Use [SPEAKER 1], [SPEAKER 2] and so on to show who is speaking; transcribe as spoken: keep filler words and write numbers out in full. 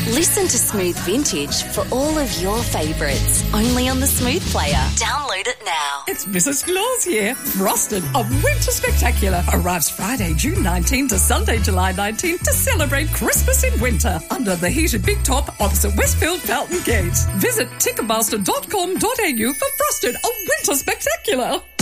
[SPEAKER 1] Listen to Smooth Vintage for all of your favourites. Only on the Smooth Player. Download it now.
[SPEAKER 2] It's Missus Claus here. Frosted, a winter spectacular, arrives Friday, June nineteenth to Sunday, July nineteenth to celebrate Christmas in winter under the heated big top opposite Westfield Fountain Gate. Visit ticketmaster dot com dot a u for Frosted, a winter spectacular.